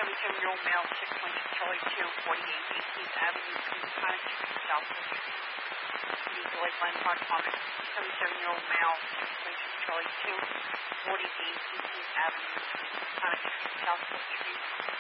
27-year-old male, 612 Charlie 2, 48 18th Avenue, Cottage Street, Southwood. Need to like landmark comment. 27-year-old male, 626 Charlie 2, 48 18th Avenue, Cottage Street, Southwood Street.